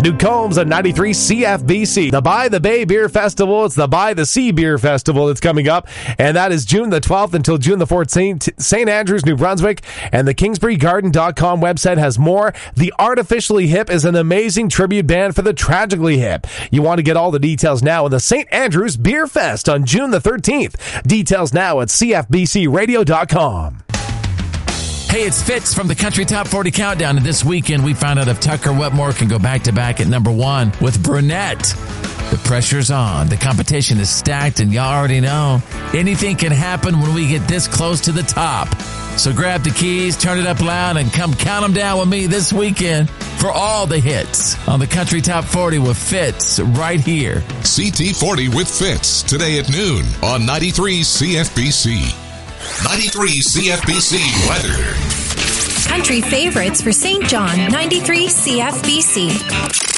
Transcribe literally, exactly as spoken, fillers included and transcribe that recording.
New Combs on ninety-three C F B C. The By the Bay Beer Festival. It's the By the Sea Beer Festival that's coming up, and that is June the twelfth until June the fourteenth. Saint Andrews, New Brunswick, and the Kingsbury Garden dot com website has more. The Artificially Hip is an amazing tribute band for the Tragically Hip. You want to get all the details now in the Saint Andrews Beer Fest on June the thirteenth. Details now at C F B C radio dot com. Hey, it's Fitz from the Country Top forty Countdown, and this weekend we found out if Tucker Wetmore can go back-to-back at number one with Brunette. The pressure's on. The competition is stacked, and y'all already know anything can happen when we get this close to the top. So grab the keys, turn it up loud, and come count them down with me this weekend for all the hits on the Country Top forty with Fitz right here. C T forty with Fitz today at noon on ninety-three C F B C. ninety-three C F B C weather. Country favorites for Saint John, ninety-three C F B C.